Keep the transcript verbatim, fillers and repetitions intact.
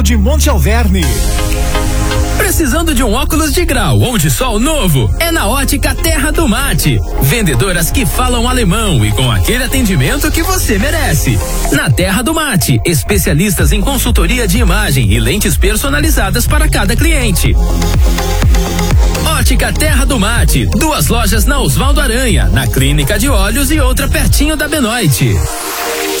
centro de Monte Alverne. Precisando de um óculos de grau ou de sol novo? É na Ótica Terra do Mate. Vendedoras que falam alemão e com aquele atendimento que você merece. Na Terra do Mate, especialistas em consultoria de imagem e lentes personalizadas para cada cliente. Ótica Terra do Mate, duas lojas na Osvaldo Aranha, na Clínica de Olhos e outra pertinho da Benoite.